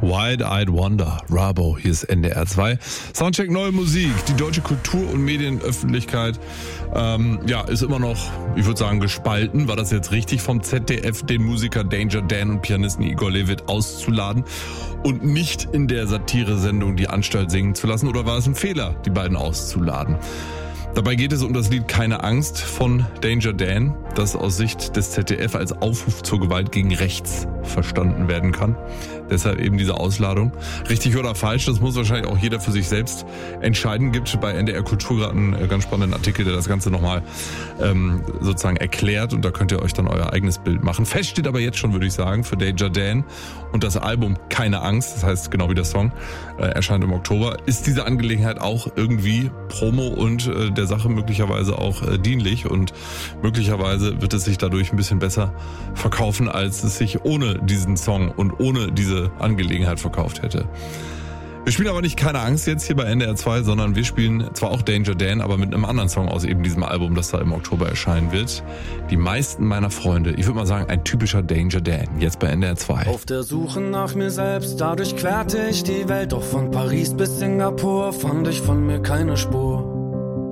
Wide-Eyed Wonder, Rabo, hier ist NDR 2. Soundcheck Neue Musik. Die deutsche Kultur- und Medienöffentlichkeit ist immer noch, ich würde sagen, gespalten. War das jetzt richtig vom ZDF, den Musiker Danger Dan und Pianisten Igor Levit auszuladen und nicht in der Satire-Sendung Die Anstalt singen zu lassen? Oder war es ein Fehler, die beiden auszuladen? Dabei geht es um das Lied Keine Angst von Danger Dan, das aus Sicht des ZDF als Aufruf zur Gewalt gegen rechts verstanden werden kann. Deshalb eben diese Ausladung. Richtig oder falsch, das muss wahrscheinlich auch jeder für sich selbst entscheiden. Gibt bei NDR Kultur gerade einen ganz spannenden Artikel, der das Ganze nochmal sozusagen erklärt, und da könnt ihr euch dann euer eigenes Bild machen. Fest steht aber jetzt schon, würde ich sagen, für Danger Dan und das Album Keine Angst, das heißt genau wie der Song, erscheint im Oktober, ist diese Angelegenheit auch irgendwie Promo und der Sache möglicherweise auch dienlich, und möglicherweise wird es sich dadurch ein bisschen besser verkaufen, als es sich ohne diesen Song und ohne diese Angelegenheit verkauft hätte. Wir spielen aber nicht Keine Angst jetzt hier bei NDR 2, sondern wir spielen zwar auch Danger Dan, aber mit einem anderen Song aus eben diesem Album, das da im Oktober erscheinen wird. Die meisten meiner Freunde, ich würde mal sagen, ein typischer Danger Dan, jetzt bei NDR 2. Auf der Suche nach mir selbst, dadurch querte ich die Welt, doch von Paris bis Singapur fand ich von mir keine Spur.